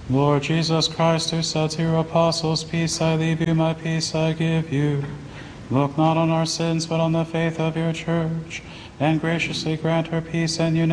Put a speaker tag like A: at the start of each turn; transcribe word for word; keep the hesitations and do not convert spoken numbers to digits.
A: Lord Jesus Christ, who said to your apostles, "Peace I leave you, my peace I give you," look not on our sins, but on the faith of your church, and graciously grant her peace and unity